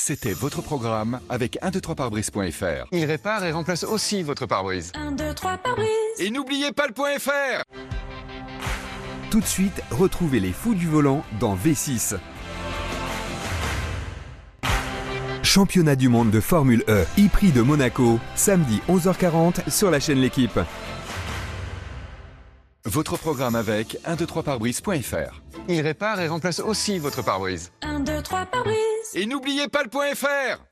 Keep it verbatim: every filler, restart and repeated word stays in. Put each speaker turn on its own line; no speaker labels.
C'était votre programme avec un deux trois pare-brise point F R.
Il répare et remplace aussi votre pare-brise.
un deux trois pare-brise.
Et n'oubliez pas le point F R.
Tout de suite, retrouvez les fous du volant dans V six. Championnat du monde de Formule E, E-Prix de Monaco, samedi onze heures quarante sur la chaîne L'Équipe.
Votre programme avec un deux trois pare-brise point F R.
Il répare et remplace aussi votre pare-brise.
un deux trois pare-brise.
Et n'oubliez pas le point F R.